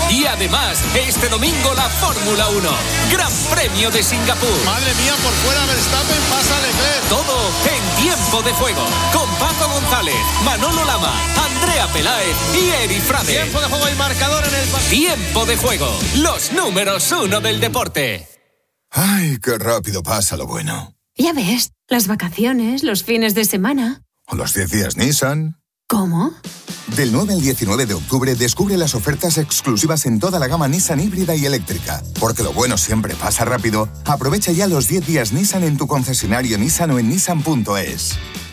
Y además, este domingo la Fórmula 1. Gran Premio de Singapur. Madre mía, por fuera Verstappen, pasa Leclerc. Todo en Tiempo de Juego. Con Paco González, Manolo Lama, Andrea Peláez y Eri Frade. Tiempo de juego y marcador en el... Tiempo de Juego. Los números 1 del deporte. Ay, qué rápido pasa lo bueno. Ya ves, las vacaciones, los fines de semana. O los 10 días Nissan. ¿Cómo? Del 9 al 19 de octubre descubre las ofertas exclusivas en toda la gama Nissan híbrida y eléctrica. Porque lo bueno siempre pasa rápido. Aprovecha ya los 10 días Nissan en tu concesionario Nissan o en nissan.es.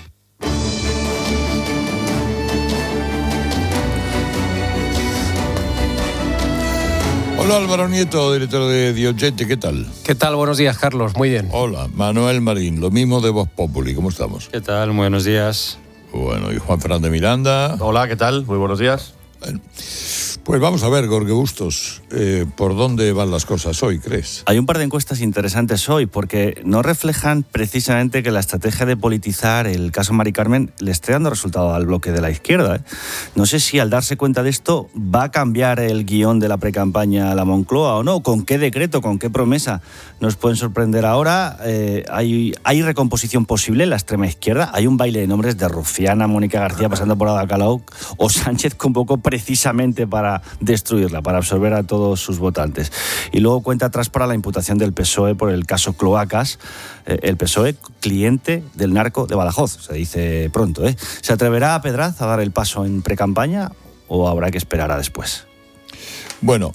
Hola Álvaro Nieto, director de Diogente, ¿qué tal? ¿Qué tal? Buenos días, Carlos, muy bien. Hola, Manuel Marín, lo mismo de Voz Populi, ¿cómo estamos? ¿Qué tal? Buenos días. Bueno, y Juan Fernández Miranda. Hola, ¿qué tal? Muy buenos días. Bueno, pues vamos a ver, Jorge Bustos, ¿por dónde van las cosas hoy, crees? Hay un par de encuestas interesantes hoy, porque no reflejan precisamente que la estrategia de politizar el caso Mari Carmen le esté dando resultado al bloque de la izquierda. No sé si al darse cuenta de esto va a cambiar el guión de la precampaña a la Moncloa o no, con qué decreto, con qué promesa nos pueden sorprender ahora. Hay recomposición posible en la extrema izquierda, hay un baile de nombres de Rufián, Mónica García pasando por Ada Colau, o Sánchez convocó precisamente para destruirla, para absorber a todos sus votantes. Y luego cuenta atrás para la imputación del PSOE por el caso Cloacas, el PSOE cliente del narco de Badajoz, se dice pronto. ¿Se atreverá a Pedraz a dar el paso en precampaña o habrá que esperar a después? Bueno,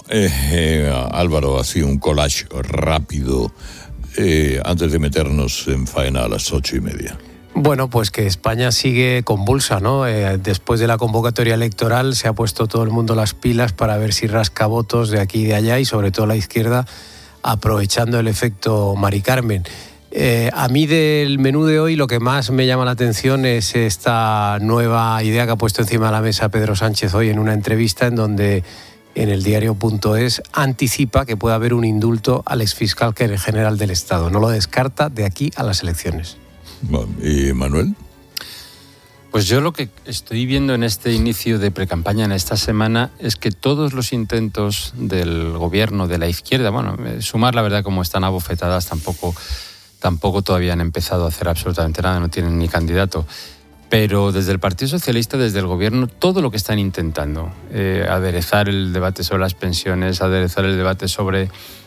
Álvaro, ha sido un collage rápido antes de meternos en faena a las 8:30. Bueno, pues que España sigue convulsa, ¿no? Después de la convocatoria electoral se ha puesto todo el mundo las pilas para ver si rasca votos de aquí y de allá y sobre todo la izquierda aprovechando el efecto Mari Carmen. A mí del menú de hoy lo que más me llama la atención es esta nueva idea que ha puesto encima de la mesa Pedro Sánchez hoy en una entrevista en donde en el diario.es anticipa que puede haber un indulto al exfiscal general del Estado. No lo descarta de aquí a las elecciones. ¿Y Manuel? Pues yo lo que estoy viendo en este inicio de precampaña en esta semana es que todos los intentos del gobierno de la izquierda, bueno, sumar la verdad como están abofetadas tampoco todavía han empezado a hacer absolutamente nada, no tienen ni candidato. Pero desde el Partido Socialista, desde el gobierno, todo lo que están intentando, aderezar el debate sobre las pensiones, aderezar el debate sobre,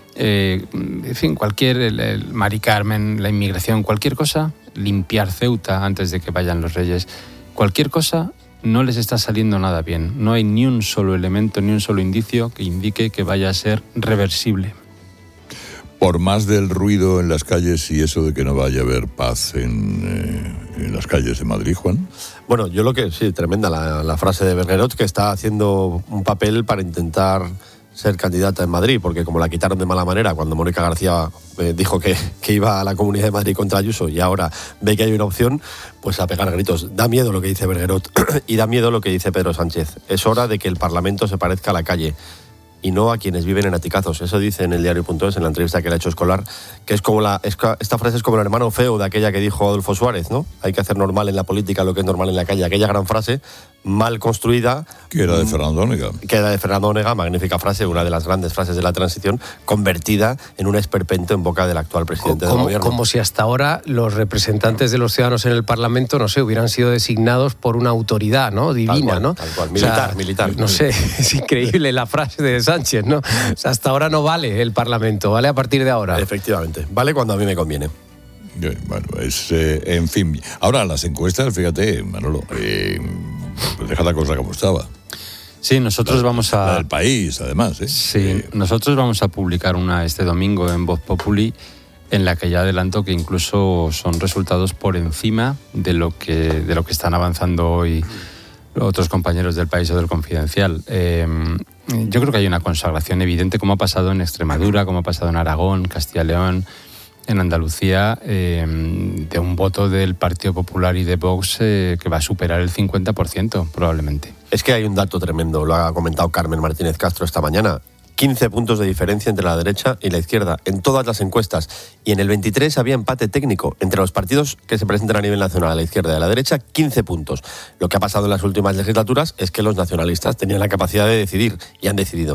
en fin, el Mari Carmen, la inmigración, cualquier cosa, limpiar Ceuta antes de que vayan los reyes, cualquier cosa no les está saliendo nada bien. No hay ni un solo elemento, ni un solo indicio que indique que vaya a ser reversible. Por más del ruido en las calles y eso de que no vaya a haber paz en las calles de Madrid, Juan. Bueno, yo sí, tremenda la frase de Bergerot, que está haciendo un papel para intentar ser candidata en Madrid, porque como la quitaron de mala manera cuando Mónica García dijo que iba a la Comunidad de Madrid contra Ayuso y ahora ve que hay una opción, pues a pegar gritos. Da miedo lo que dice Bergerot y da miedo lo que dice Pedro Sánchez. Es hora de que el Parlamento se parezca a la calle y no a quienes viven en aticazos. Eso dice en el diario.es, en la entrevista que le ha hecho Escolar, que es como esta frase es como el hermano feo de aquella que dijo Adolfo Suárez, ¿no? Hay que hacer normal en la política lo que es normal en la calle. Aquella gran frase, mal construida. Que era de Fernando Onega. Que era de Fernando Onega, magnífica frase, una de las grandes frases de la transición, convertida en un esperpento en boca del actual presidente del gobierno. Como si hasta ahora los representantes de los ciudadanos en el Parlamento, no sé, hubieran sido designados por una autoridad, ¿no? Divina, ¿no? Tal cual, militar. No sé, es increíble la frase de Sánchez, ¿no? O sea, hasta ahora no vale el Parlamento, vale a partir de ahora. Efectivamente, vale cuando a mí me conviene. Bueno, en fin. Ahora, las encuestas, fíjate, Manolo, pues deja la cosa como estaba. Sí, nosotros vamos a... La del país, además, ¿eh? Sí, nosotros vamos a publicar una este domingo en Voz Populi, en la que ya adelanto que incluso son resultados por encima de lo que están avanzando hoy otros compañeros del País o del Confidencial. Yo creo que hay una consagración evidente, como ha pasado en Extremadura, como ha pasado en Aragón, Castilla y León, en Andalucía, de un voto del Partido Popular y de Vox que va a superar el 50%, probablemente. Es que hay un dato tremendo, lo ha comentado Carmen Martínez Castro esta mañana. 15 puntos de diferencia entre la derecha y la izquierda en todas las encuestas. Y en el 23 había empate técnico entre los partidos que se presentan a nivel nacional, a la izquierda y a la derecha, 15 puntos. Lo que ha pasado en las últimas legislaturas es que los nacionalistas tenían la capacidad de decidir y han decidido.